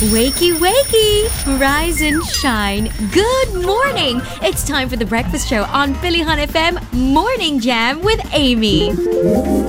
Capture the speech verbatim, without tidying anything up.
Wakey, wakey! Rise and shine. Good morning! It's time for the breakfast show on Pilihan F M Morning Jam with Amy.